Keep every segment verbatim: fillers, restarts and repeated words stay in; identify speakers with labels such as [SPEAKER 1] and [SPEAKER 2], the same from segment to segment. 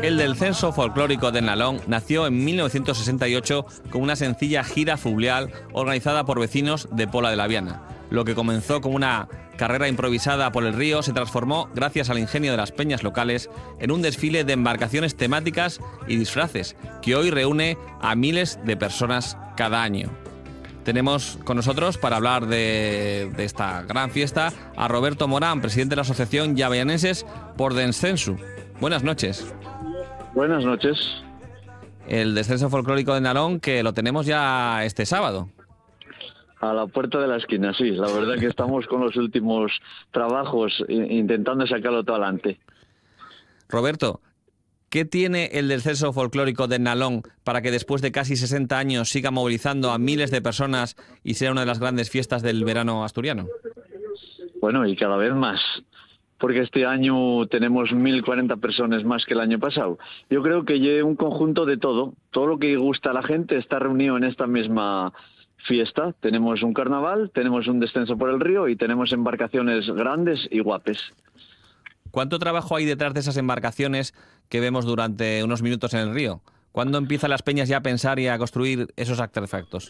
[SPEAKER 1] El Descenso Folclórico del Nalón nació en mil novecientos sesenta y ocho con una sencilla gira fluvial organizada por vecinos de Pola de la Viana. Lo que comenzó como una carrera improvisada por el río se transformó, gracias al ingenio de las peñas locales, en un desfile de embarcaciones temáticas y disfraces que hoy reúne a miles de personas cada año. Tenemos con nosotros, para hablar de, de esta gran fiesta, a Roberto Morán, presidente de la Asociación Llaveanenses por Descenso. Buenas noches.
[SPEAKER 2] Buenas noches.
[SPEAKER 1] El Descenso Folclórico de Nalón, que lo tenemos ya este sábado.
[SPEAKER 2] A la puerta de la esquina, sí. La verdad que estamos con los últimos trabajos intentando sacarlo todo adelante.
[SPEAKER 1] Roberto, ¿qué tiene el Descenso Folclórico de Nalón para que después de casi sesenta años siga movilizando a miles de personas y sea una de las grandes fiestas del verano asturiano?
[SPEAKER 2] Bueno, y cada vez más, porque este año tenemos mil cuarenta personas más que el año pasado. Yo creo que hay un conjunto de todo. Todo lo que gusta a la gente está reunido en esta misma fiesta. Tenemos un carnaval, tenemos un descenso por el río y tenemos embarcaciones grandes y guapes.
[SPEAKER 1] ¿Cuánto trabajo hay detrás de esas embarcaciones que vemos durante unos minutos en el río? ¿Cuándo empiezan las peñas ya a pensar y a construir esos artefactos?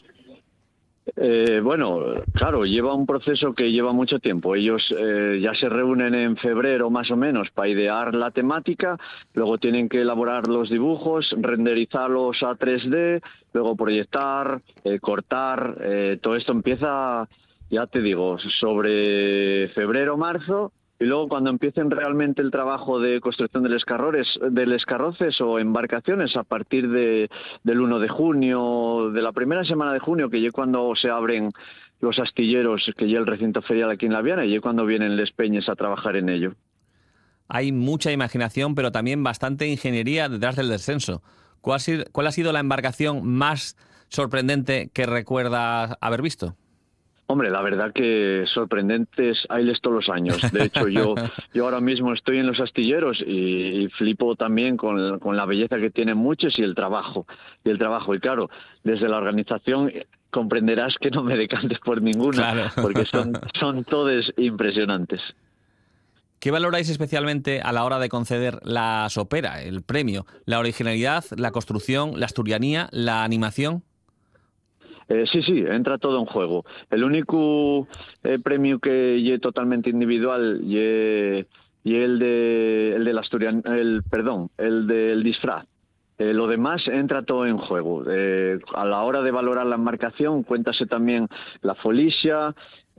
[SPEAKER 2] Eh, bueno, claro, lleva un proceso que lleva mucho tiempo. Ellos eh, ya se reúnen en febrero más o menos para idear la temática, luego tienen que elaborar los dibujos, renderizarlos a tres D, luego proyectar, eh, cortar. Eh, todo esto empieza, ya te digo, sobre febrero, marzo. Y luego cuando empiecen realmente el trabajo de construcción de los carroces, de los carroces o embarcaciones a partir de, del uno de junio, de la primera semana de junio, que ya cuando se abren los astilleros, que ya el recinto ferial aquí en La Viana, y ya cuando vienen les peñes a trabajar en ello.
[SPEAKER 1] Hay mucha imaginación, pero también bastante ingeniería detrás del descenso. ¿Cuál ha sido, cuál ha sido la embarcación más sorprendente que recuerdas haber visto?
[SPEAKER 2] Hombre, la verdad que sorprendentes hayles todos los años. De hecho, yo yo ahora mismo estoy en los astilleros y, y flipo también con, con la belleza que tienen muchos y el trabajo. Y el trabajo. Y claro, desde la organización comprenderás que no me decantes por ninguna, claro, porque son, son todos impresionantes.
[SPEAKER 1] ¿Qué valoráis especialmente a la hora de conceder la sopera, el premio? ¿La originalidad, la construcción, la asturianía, la animación?
[SPEAKER 2] Eh, sí, sí, entra todo en juego. El único eh, premio que lle totalmente individual lle, lle el de el del Asturian, el perdón, el del disfraz. Eh, lo demás entra todo en juego. Eh, a la hora de valorar la embarcación, cuéntase también la folicia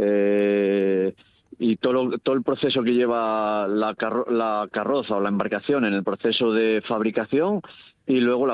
[SPEAKER 2] eh, y todo, todo el proceso que lleva la, carro, la carroza o la embarcación en el proceso de fabricación y luego la